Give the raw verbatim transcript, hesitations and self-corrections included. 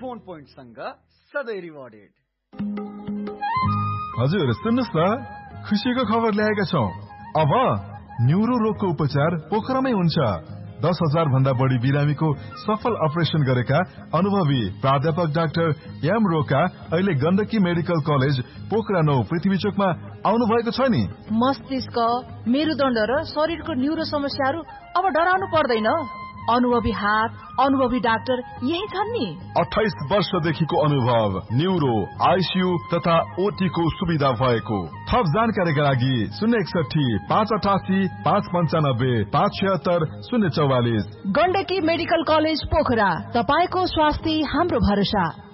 Phone पोइन्टसँग सधैँ rewarded. हजुर सुन्नुहोस् न, खुसीको खबर ल्याएका छौँ। अब न्युरो रोगको उपचार पोखरामै हुन्छ। दस हजार भन्दा बढी बिरामीको सफल अपरेसन गरेका अनुभवी प्राध्यापक डाक्टर एम रोका अहिले गण्डकी मेडिकल कलेज पोखरा नौ पृथ्वी चोकमा आउनु भएको छ नि। मस्तिष्क, मेरुदण्ड र शरीरको न्युरो समस्याहरू अब डराउनु पर्दैन। अनुभवी हात, अनुभवी डाक्टर यही छन् नि। अठाइस वर्षदेखिको अनुभव, न्युरो, आइसियू तथा ओटी को सुविधा भएको। थप जानकारीका लागि शून्य एकसठी पाँच अठासी पाँच पन्चानब्बे पाँच छिहत्तर शून्य चौवालिस। गण्डकी मेडिकल कलेज पोखरा, तपाईको स्वास्थ्य हाम्रो भरोसा।